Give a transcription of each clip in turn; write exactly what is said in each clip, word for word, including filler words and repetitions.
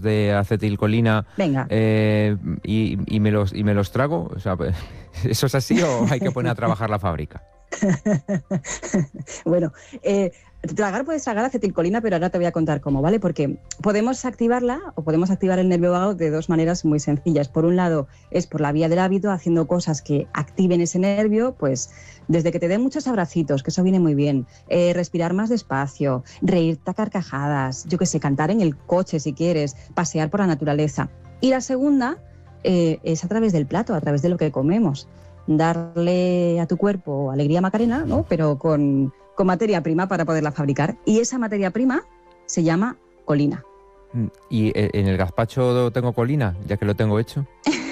de acetilcolina Venga. Eh, y, y, me los, y me los trago. O sea, ¿eso es así o hay que poner a trabajar la fábrica? Bueno, eh, tragar puedes tragar acetilcolina, pero ahora te voy a contar cómo, ¿vale? Porque podemos activarla o podemos activar el nervio vago de dos maneras muy sencillas. Por un lado, es por la vía del hábito, haciendo cosas que activen ese nervio, pues desde que te den muchos abracitos, que eso viene muy bien, eh, respirar más despacio, reírte a carcajadas, yo qué sé, cantar en el coche si quieres, pasear por la naturaleza. Y la segunda eh, es a través del plato, a través de lo que comemos. Darle a tu cuerpo alegría Macarena, ¿no? Pero con, con materia prima para poderla fabricar. Y esa materia prima se llama colina. ¿Y en el gazpacho tengo colina, ya que lo tengo hecho?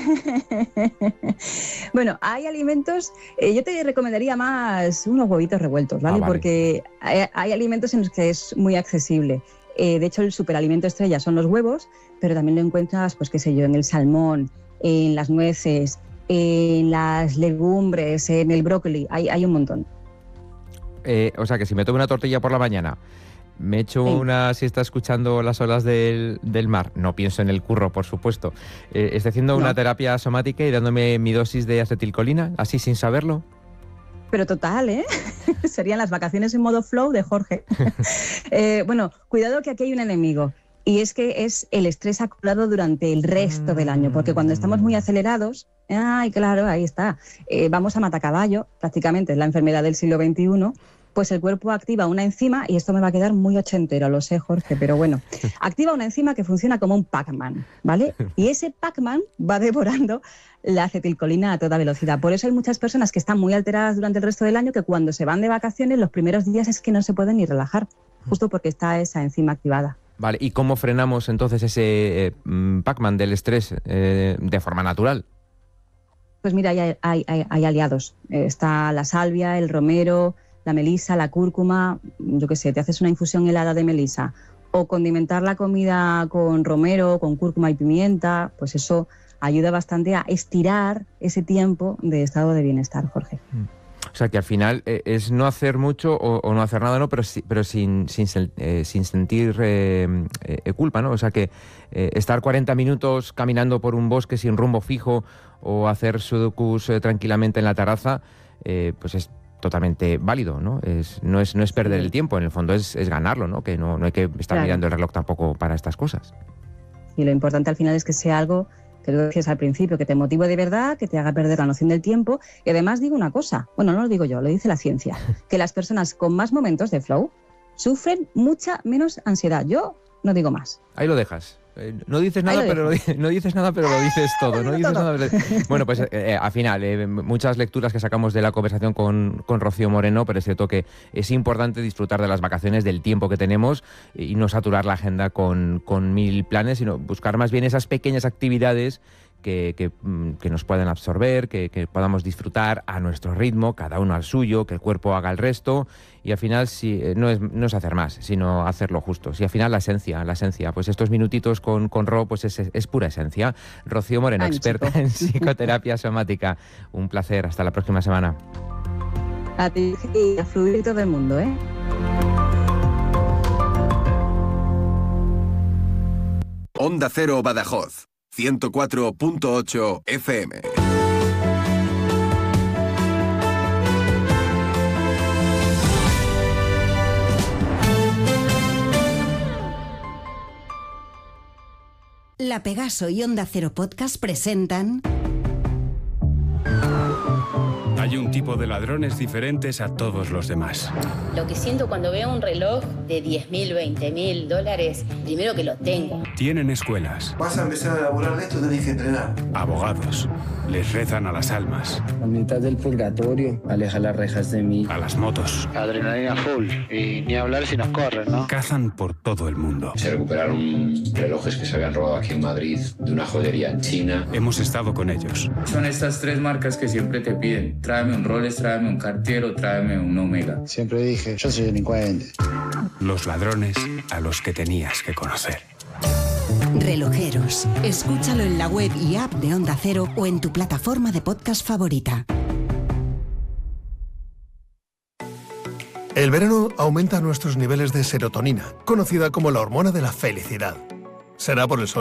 Bueno, hay alimentos, eh, yo te recomendaría más unos huevitos revueltos, ¿vale? Ah, vale. Porque hay, hay alimentos en los que es muy accesible. Eh, de hecho, el superalimento estrella son los huevos, pero también lo encuentras, pues qué sé yo, en el salmón, en las nueces, en las legumbres, en el brócoli, hay, hay un montón. Eh, o sea que si me tomo una tortilla por la mañana, me echo sí. una siesta escuchando las olas del, del mar, no pienso en el curro, por supuesto, eh, estoy haciendo no. una terapia somática y dándome mi dosis de acetilcolina, así sin saberlo. Pero total, ¿eh? Serían las vacaciones en modo flow de Jorge. eh, bueno, cuidado que aquí hay un enemigo. Y es que es el estrés acumulado durante el resto del año, porque cuando estamos muy acelerados, ay, claro, ahí está, eh, vamos a matacaballo, prácticamente es la enfermedad del siglo veintiuno, pues el cuerpo activa una enzima, y esto me va a quedar muy ochentero, lo sé, Jorge, pero bueno, activa una enzima que funciona como un Pac-Man, ¿vale? Y ese Pac-Man va devorando la acetilcolina a toda velocidad. Por eso hay muchas personas que están muy alteradas durante el resto del año, que cuando se van de vacaciones, los primeros días es que no se pueden ni relajar, justo porque está esa enzima activada. Vale, ¿y cómo frenamos entonces ese eh, Pac-Man del estrés eh, de forma natural? Pues mira, hay, hay, hay, hay aliados. Eh, está la salvia, el romero, la melisa, la cúrcuma. Yo qué sé, te haces una infusión helada de melisa o condimentar la comida con romero, con cúrcuma y pimienta, pues eso ayuda bastante a estirar ese tiempo de estado de bienestar, Jorge. Mm. O sea, que al final eh, es no hacer mucho o, o no hacer nada, ¿no? Pero, sí, pero sin, sin, eh, sin sentir eh, eh, culpa, ¿no? O sea, que eh, estar cuarenta minutos caminando por un bosque sin rumbo fijo o hacer sudokus eh, tranquilamente en la terraza, eh, pues es totalmente válido, ¿no? Es, no, es, no es perder el tiempo, en el fondo es, es ganarlo, ¿no? Que no, no hay que estar claro. mirando el reloj tampoco para estas cosas. Y lo importante al final es que sea algo que tú decías al principio, que te motive de verdad, que te haga perder la noción del tiempo. Y además digo una cosa, bueno, no lo digo yo, lo dice la ciencia, que las personas con más momentos de flow sufren mucha menos ansiedad. Yo no digo más. Ahí lo dejas. Eh, no dices nada, pero lo, no dices nada, pero lo dices todo. No dices todo. Nada, pero... Bueno, pues eh, al final, eh, muchas lecturas que sacamos de la conversación con, con Rocío Moreno, pero es cierto que es importante disfrutar de las vacaciones, del tiempo que tenemos y no saturar la agenda con, con mil planes, sino buscar más bien esas pequeñas actividades Que, que, que nos puedan absorber, que, que podamos disfrutar a nuestro ritmo, cada uno al suyo, que el cuerpo haga el resto y al final si, no, es, no es hacer más, sino hacerlo justo. Si al final la esencia, la esencia, pues estos minutitos con, con Ro, pues es, es pura esencia. Rocío Moreno, Ay, experta chico. en psicoterapia somática. Un placer, hasta la próxima semana. A ti y a fluir todo el mundo, ¿eh? Onda Cero Badajoz. ciento cuatro punto ocho F M. La Pegaso y Onda Cero Podcast presentan... Hay un tipo de ladrones diferentes a todos los demás. Lo que siento cuando veo un reloj de diez mil, veinte mil dólares, primero que lo tengo. Tienen escuelas. Vas a empezar a laburar de esto, tenés que entrenar. Abogados. Les rezan a las almas. A mitad del purgatorio, aleja las rejas de mí. A las motos. Adrenalina full. Y ni hablar si nos corren, ¿no? Cazan por todo el mundo. Se recuperaron relojes que se habían robado aquí en Madrid de una joyería en China. Hemos estado con ellos. Son estas tres marcas que siempre te piden. Tráeme un Rolex, tráeme un Cartier o tráeme un Omega. Siempre dije, yo soy delincuente. Los ladrones a los que tenías que conocer. Relojeros. Escúchalo en la web y app de Onda Cero o en tu plataforma de podcast favorita. El verano aumenta nuestros niveles de serotonina, conocida como la hormona de la felicidad. ¿Será por el sol?